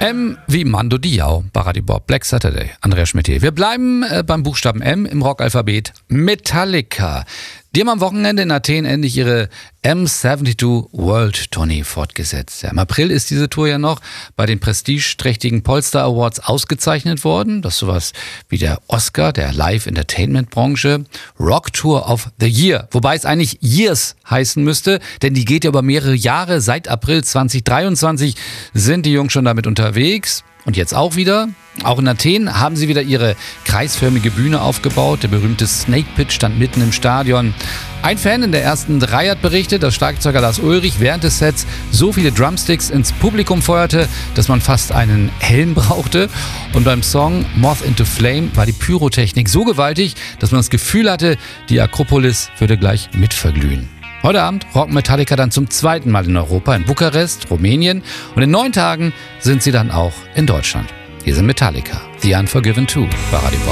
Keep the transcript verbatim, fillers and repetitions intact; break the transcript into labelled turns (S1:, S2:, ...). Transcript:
S1: M wie Mando Diao, Baradi Bob, Black Saturday, Andreas Schmidt hier. Wir bleiben äh, beim Buchstaben M im Rockalphabet. Metallica. Die haben am Wochenende in Athen endlich ihre M zweiundsiebzig World Tournee fortgesetzt. Ja, im April ist diese Tour ja noch bei den prestigeträchtigen Polestar Awards ausgezeichnet worden. Das ist sowas wie der Oscar der Live-Entertainment-Branche. Rock Tour of the Year. Wobei es eigentlich Years heißen müsste, denn die geht ja über mehrere Jahre. Seit April zwanzig dreiundzwanzig sind die Jungs schon damit unterwegs. Und jetzt auch wieder. Auch in Athen haben sie wieder ihre kreisförmige Bühne aufgebaut. Der berühmte Snake Pit stand mitten im Stadion. Ein Fan in der ersten Reihe hat berichtet, dass Schlagzeuger Lars Ulrich während des Sets so viele Drumsticks ins Publikum feuerte, dass man fast einen Helm brauchte. Und beim Song Moth into Flame war die Pyrotechnik so gewaltig, dass man das Gefühl hatte, die Akropolis würde gleich mitverglühen. Heute Abend rocken Metallica dann zum zweiten Mal in Europa, in Bukarest, Rumänien. Und in neun Tagen sind sie dann auch in Deutschland. Hier sind Metallica, The Unforgiven zwei bei Radio Bob.